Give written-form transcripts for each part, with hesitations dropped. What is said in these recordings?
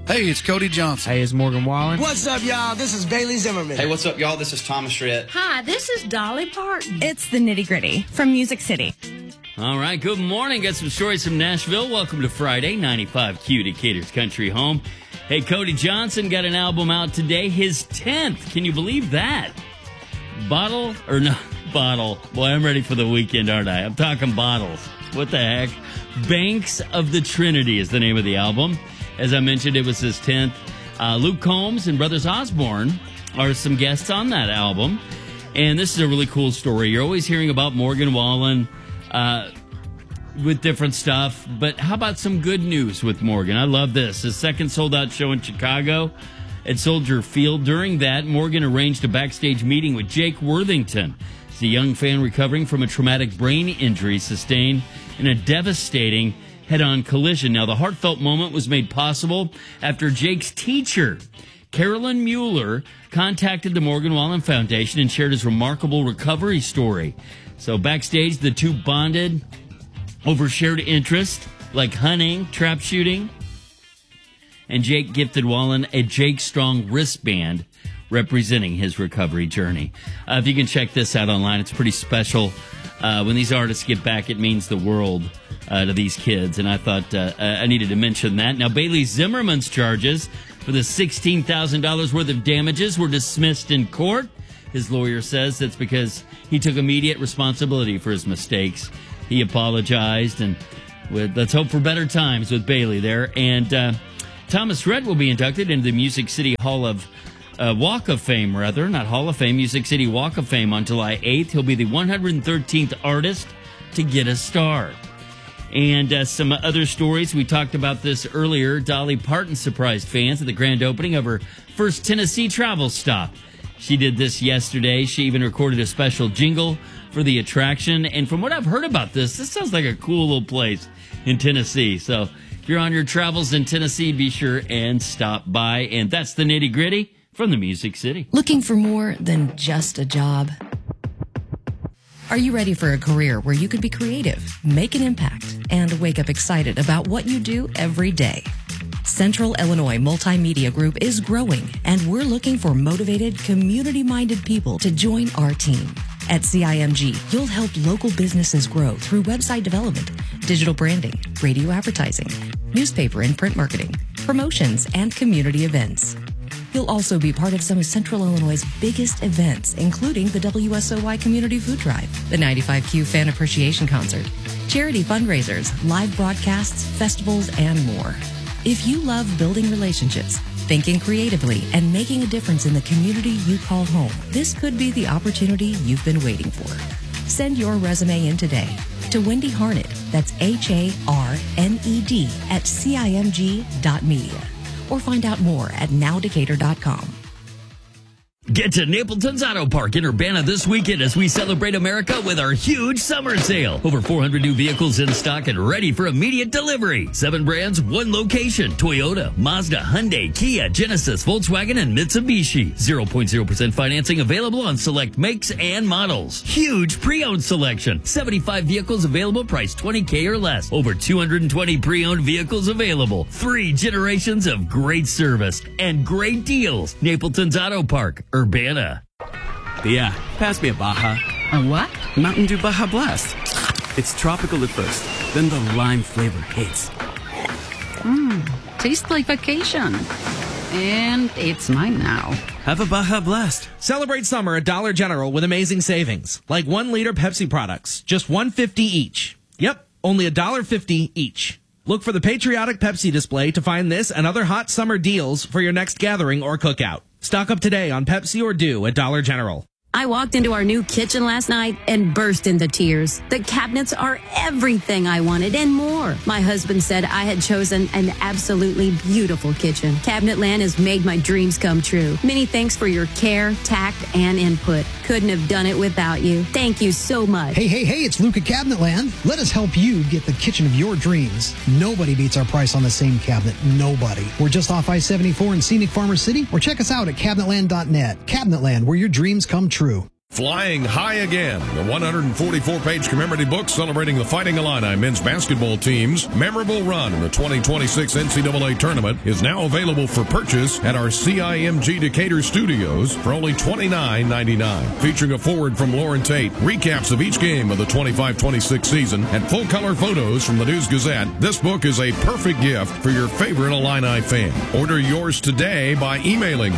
Hey, it's Cody Johnson. Hey, it's Morgan Wallen. What's up, y'all? This is Bailey Zimmerman. Hey, what's up, y'all? This is Thomas Rhett. Hi, this is Dolly Parton. It's the Nitty Gritty from Music City. All right, good morning. Got some stories from Nashville. Welcome to Friday, 95Q, Decatur's country home. Hey, Cody Johnson got an album out today, his 10th. Can you believe that? Bottle. Boy, I'm ready for the weekend, aren't I? I'm talking bottles. What the heck? Banks of the Trinity is the name of the album. As I mentioned, it was his 10th. Luke Combs and Brothers Osborne are some guests on that album. And this is a really cool story. You're always hearing about Morgan Wallen with different stuff. But how about some good news with Morgan? I love this. His second sold-out show in Chicago at Soldier Field. During that, Morgan arranged a backstage meeting with Jake Worthington. He's a young fan recovering from a traumatic brain injury sustained in a devastating head-on collision. Now, the heartfelt moment was made possible after Jake's teacher, Carolyn Mueller, contacted the Morgan Wallen Foundation and shared his remarkable recovery story. So backstage, the two bonded over shared interest like hunting, trap shooting, and Jake gifted Wallen a Jake Strong wristband representing his recovery journey. If you can check this out online, it's pretty special. When these artists get back, it means the world to these kids, and I thought I needed to mention that. Now, Bailey Zimmerman's charges for the $16,000 worth of damages were dismissed in court. His lawyer says that's because he took immediate responsibility for his mistakes. He apologized, and let's hope for better times with Bailey there. And Thomas Rhett will be inducted into the Music City Walk of Fame, rather, not Hall of Fame, Music City Walk of Fame on July 8th. He'll be the 113th artist to get a star. And some other stories. We talked about this earlier. Dolly Parton surprised fans at the grand opening of her first Tennessee travel stop. She did this yesterday. She even recorded a special jingle for the attraction. And from what I've heard about this sounds like a cool little place in Tennessee. So if you're on your travels in Tennessee, be sure and stop by. And that's the Nitty Gritty from the Music City. Looking for more than just a job? Are you ready for a career where you could be creative, make an impact, and wake up excited about what you do every day? Central Illinois Multimedia Group is growing, and we're looking for motivated, community-minded people to join our team. At CIMG, you'll help local businesses grow through website development, digital branding, radio advertising, newspaper and print marketing, promotions, and community events. You'll also be part of some of Central Illinois' biggest events, including the WSOY Community Food Drive, the 95Q Fan Appreciation Concert, charity fundraisers, live broadcasts, festivals, and more. If you love building relationships, thinking creatively, and making a difference in the community you call home, this could be the opportunity you've been waiting for. Send your resume in today to Wendy Harned, that's HARNED, at CIMG.media. Or find out more at nowdecatur.com. Get to Napleton's Auto Park in Urbana this weekend as we celebrate America with our huge summer sale. Over 400 new vehicles in stock and ready for immediate delivery. 7 brands, 1 location. Toyota, Mazda, Hyundai, Kia, Genesis, Volkswagen, and Mitsubishi. 0% financing available on select makes and models. Huge pre-owned selection. 75 vehicles available, priced $20K or less. Over 220 pre-owned vehicles available. 3 generations of great service and great deals. Napleton's Auto Park, Urbana. Yeah, pass me a Baja. A what? Mountain Dew Baja Blast. It's tropical at first, then the lime flavor hits. Tastes like vacation. And it's mine now. Have a Baja Blast. Celebrate summer at Dollar General with amazing savings. Like 1 liter Pepsi products, just $1.50 each. Yep, only $1.50 each. Look for the patriotic Pepsi display to find this and other hot summer deals for your next gathering or cookout. Stock up today on Pepsi or Dew at Dollar General. I walked into our new kitchen last night and burst into tears. The cabinets are everything I wanted and more. My husband said I had chosen an absolutely beautiful kitchen. Cabinetland has made my dreams come true. Many thanks for your care, tact, and input. Couldn't have done it without you. Thank you so much. Hey, it's Luke at Cabinetland. Let us help you get the kitchen of your dreams. Nobody beats our price on the same cabinet. Nobody. We're just off I-74 in scenic Farmer City, or check us out at cabinetland.net. Cabinetland, where your dreams come true. Flying High Again, the 144-page commemorative book celebrating the Fighting Illini men's basketball team's memorable run in the 2026 NCAA tournament, is now available for purchase at our CIMG Decatur studios for only $29.99. Featuring a foreword from Lauren Tate, recaps of each game of the 25-26 season, and full-color photos from the News-Gazette, this book is a perfect gift for your favorite Illini fan. Order yours today by emailing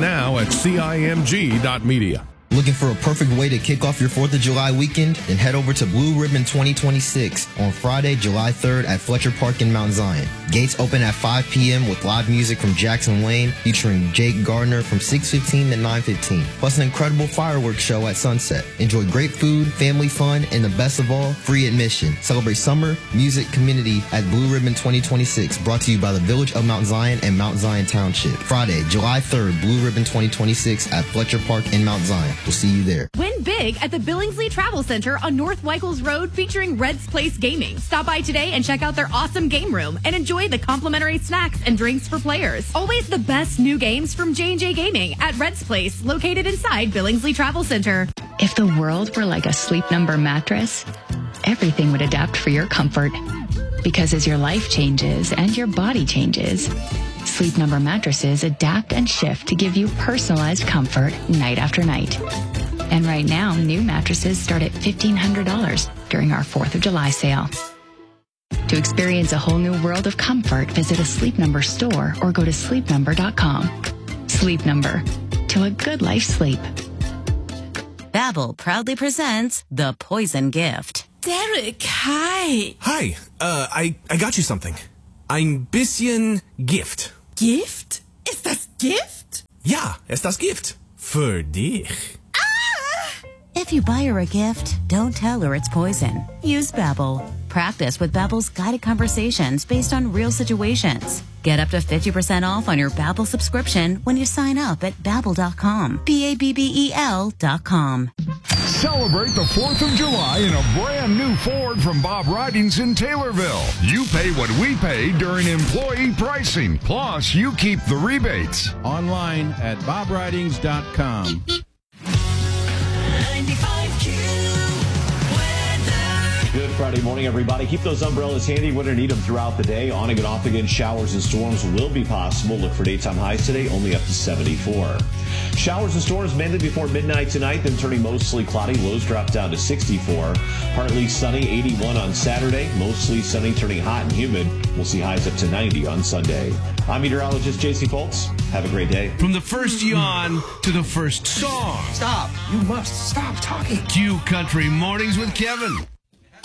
buy-now@cimg.media. Looking for a perfect way to kick off your 4th of July weekend? Then head over to Blue Ribbon 2026 on Friday, July 3rd at Fletcher Park in Mount Zion. Gates open at 5 p.m. with live music from Jackson Wayne featuring Jake Gardner from 6:15 to 9:15. Plus an incredible fireworks show at sunset. Enjoy great food, family fun, and the best of all, free admission. Celebrate summer, music, community at Blue Ribbon 2026. Brought to you by the Village of Mount Zion and Mount Zion Township. Friday, July 3rd, Blue Ribbon 2026 at Fletcher Park in Mount Zion. We'll see you there. Win big at the Billingsley Travel Center on North Weichels Road featuring Red's Place Gaming. Stop by today and check out their awesome game room and enjoy the complimentary snacks and drinks for players. Always the best new games from J&J Gaming at Red's Place, located inside Billingsley Travel Center. If the world were like a Sleep Number mattress, everything would adapt for your comfort. Because as your life changes and your body changes, Sleep Number mattresses adapt and shift to give you personalized comfort night after night. And right now, new mattresses start at $1,500 during our 4th of July sale. To experience a whole new world of comfort, visit a Sleep Number store or go to sleepnumber.com. Sleep Number. To a good life sleep. Babbel proudly presents The Poison Gift. Derek, hi. Hi, I got you something. Ein bisschen Gift. Gift? Ist das Gift? Ja, ist das Gift. Für dich. If you buy her a gift, don't tell her it's poison. Use Babbel. Practice with Babbel's guided conversations based on real situations. Get up to 50% off on your Babbel subscription when you sign up at Babbel.com. Babbel.com. Celebrate the 4th of July in a brand new Ford from Bob Ridings in Taylorville. You pay what we pay during employee pricing. Plus, you keep the rebates. Online at bobridings.com. Good Friday morning, everybody. Keep those umbrellas handy when you need them throughout the day. On again, off again, showers and storms will be possible. Look for daytime highs today, only up to 74. Showers and storms mainly before midnight tonight, then turning mostly cloudy. Lows drop down to 64. Partly sunny, 81 on Saturday. Mostly sunny, turning hot and humid. We'll see highs up to 90 on Sunday. I'm meteorologist J.C. Foltz. Have a great day. From the first yawn to the first song. Stop. You must stop talking. Q Country Mornings with Kevin.